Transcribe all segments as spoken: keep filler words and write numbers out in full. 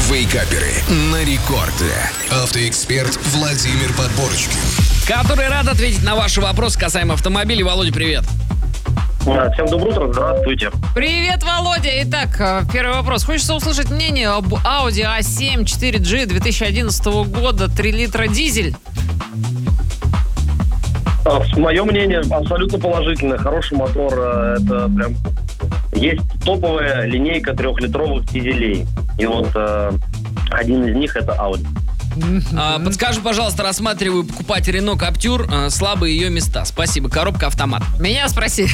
Вейкаперы на рекорде. Автоэксперт Владимир Подборочкин, который рад ответить на ваши вопросы касаемо автомобилей. Володя, привет. Всем доброе утро, здравствуйте. Привет, Володя. Итак, первый вопрос. Хочется услышать мнение об Audi а семь четыре джи две тысячи одиннадцатого года, три литра дизель. Мое мнение абсолютно положительное. Хороший мотор. Это прям... Есть топовая линейка трехлитровых дизелей. И вот э, один из них это Audi. А, подскажи, пожалуйста, рассматриваю покупать Renault Captur, а, слабые ее места. Спасибо. Коробка автомат. Меня спроси.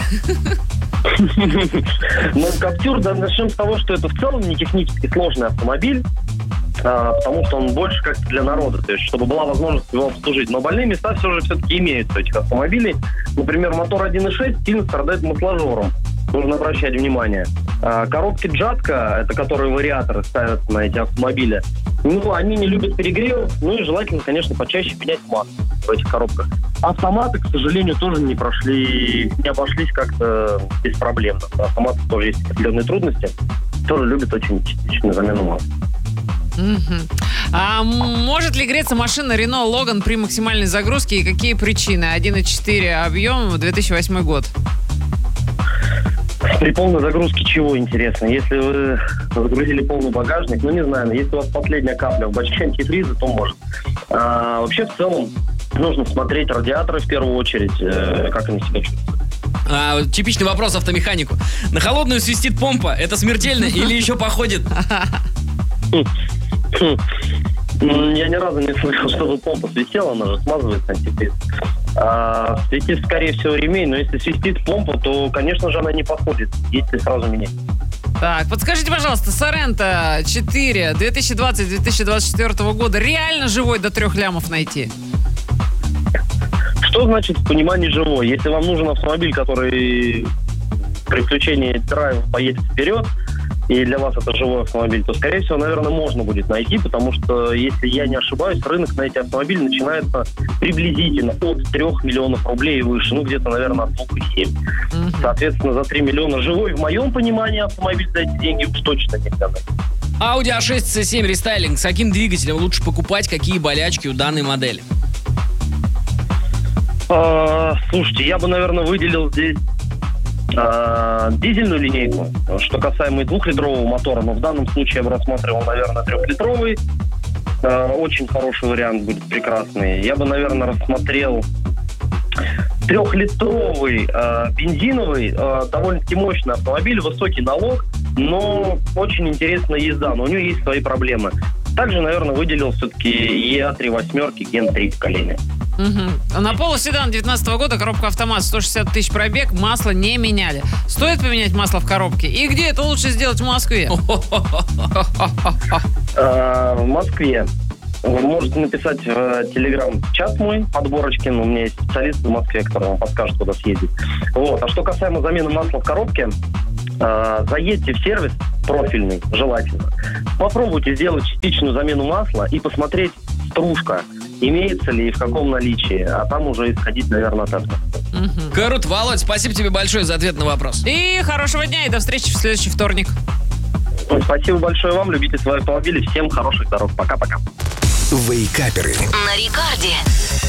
Ну, Captur, да, начнем с того, что это в целом не технически сложный автомобиль, а, потому что он больше как для народа, то есть чтобы была возможность его обслужить. Но больные места все же все-таки имеются у этих автомобилей. Например, мотор один и шесть сильно страдает масложором. Нужно обращать внимание. А, коробки Джатка, это которые вариаторы ставят на эти автомобили, ну, они не любят перегрев, ну и желательно, конечно, почаще менять масло в этих коробках. Автоматы, к сожалению, тоже не прошли, не обошлись как-то беспроблемно. Автоматы тоже есть определенные трудности, тоже любят очень частичную замену масла. Угу. А может ли греться машина Renault Logan при максимальной загрузке и какие причины? один и четыре объем, две тысячи восьмой год. При полной загрузке чего, интересно? Если вы загрузили полный багажник, ну не знаю, но если у вас последняя капля в бачке антифриза, то может. А, вообще, в целом, нужно смотреть радиаторы в первую очередь, э, как они себя чувствуют. А, типичный вопрос автомеханику. На холодную свистит помпа, это смертельно или еще походит? Я ни разу не слышал, чтобы помпа свистела, она же смазывает антифриз. А, свистит, скорее всего, ремень, но если свистит помпа, то, конечно же, она не подходит, если сразу менять. Так, подскажите, пожалуйста, Sorento четыре две тысячи двадцатого - две тысячи двадцать четвёртого года реально живой до трех лямов найти? Что значит в понимании живой? Если вам нужен автомобиль, который при включении драйва поедет вперед, и для вас это живой автомобиль, то, скорее всего, наверное, можно будет найти, потому что, если я не ошибаюсь, рынок на эти автомобили начинается приблизительно от трех миллионов рублей и выше, ну, где-то, наверное, от двух и семь. Mm-hmm. Соответственно, за три миллиона живой, в моем понимании, автомобиль за эти деньги уж точно нельзя найти. Audi а шесть си семь рестайлинг. С каким двигателем лучше покупать? Какие болячки у данной модели? А, слушайте, я бы, наверное, выделил здесь а, дизельную линейку. Что касаемо и двухлитрового мотора, но в данном случае я бы рассматривал, наверное, трехлитровый. А, очень хороший вариант будет, прекрасный. Я бы, наверное, рассмотрел трехлитровый а, бензиновый, а, довольно-таки мощный автомобиль, высокий налог, но очень интересная езда, но у него есть свои проблемы. Также, наверное, выделил все-таки и а три восьмерки ген три поколения. Угу. На полуседан девятнадцатого года, коробка автомат, сто шестьдесят тысяч пробег, масло не меняли. Стоит поменять масло в коробке? И где это лучше сделать в Москве? В Москве. Вы можете написать в телеграм-чат мой, Подборочкин. У меня есть специалист в Москве, который вам подскажет, куда съездить. Вот. А что касаемо замены масла в коробке, заедьте в сервис профильный, желательно. Попробуйте сделать частичную замену масла и посмотреть, стружка имеется ли и в каком наличии. А там уже исходить, наверное, от этого. Угу. Круто, Володь, спасибо тебе большое за ответ на вопрос. И хорошего дня, и до встречи в следующий вторник. Спасибо большое вам, любите свои автомобили. Всем хороших дорог. Пока-пока. Вейкаперы на рекорде.